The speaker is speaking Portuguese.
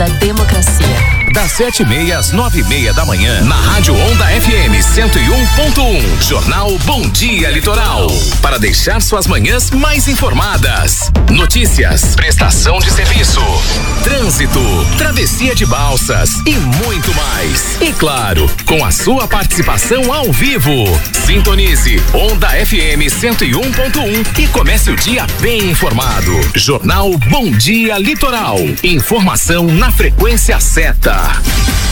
da democracia. Das 7h30 às 9h30 da manhã, na Rádio Onda FM 101.1. Jornal Bom Dia Litoral. Para deixar suas manhãs mais informadas. Notícias, prestação de serviço, trânsito, travessia de balsas e muito mais. E claro, com a sua participação ao vivo. Sintonize Onda FM 101.1 e comece o dia bem informado. Jornal Bom Dia Litoral. Informação na frequência certa.